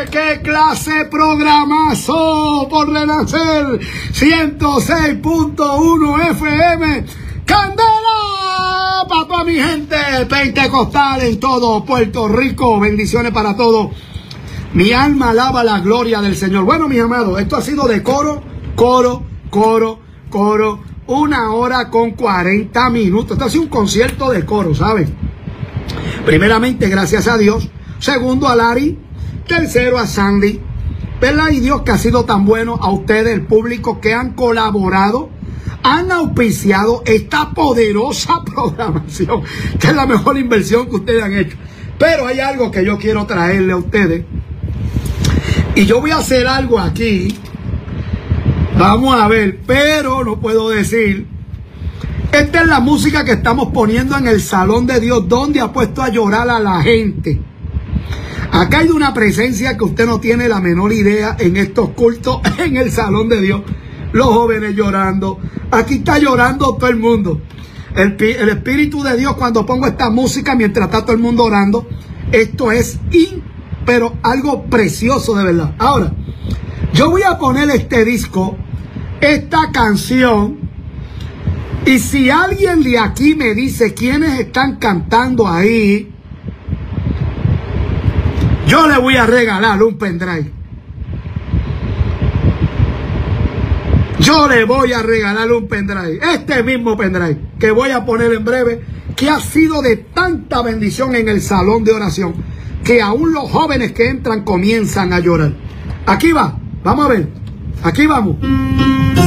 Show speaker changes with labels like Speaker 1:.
Speaker 1: qué clase de programazo por Renacer 106.1 FM. ¡Candela! Para toda mi gente pentecostal en todo Puerto Rico. Bendiciones para todos. Mi alma alaba la gloria del Señor. Bueno, mis amados, esto ha sido de coro. 1 hora con 40 minutos. Esto ha sido un concierto de coro, ¿sabes? Primeramente, gracias a Dios. Segundo, a Larry. Tercero, a Sandy. ¿Verdad? Y Dios que ha sido tan bueno a ustedes, el público, que han colaborado, han auspiciado esta poderosa programación, que es la mejor inversión que ustedes han hecho. Pero hay algo que yo quiero traerle a ustedes. Y yo voy a hacer algo aquí. Vamos a ver, pero no puedo decir. Esta es la música que estamos poniendo en el salón de Dios, donde ha puesto a llorar a la gente. Acá hay una presencia que usted no tiene la menor idea en estos cultos, en el salón de Dios. Los jóvenes llorando. Aquí está llorando todo el mundo. El Espíritu de Dios, cuando pongo esta música, mientras está todo el mundo orando, esto es pero algo precioso de verdad. Ahora, yo voy a poner este disco, esta canción, y si alguien de aquí me dice quiénes están cantando ahí, yo le voy a regalar un pendrive. Yo le voy a regalar un pendrive. Este mismo pendrive que voy a poner en breve, que ha sido de tanta bendición en el salón de oración, que aún los jóvenes que entran comienzan a llorar. Aquí va. Vamos a ver. Aquí vamos.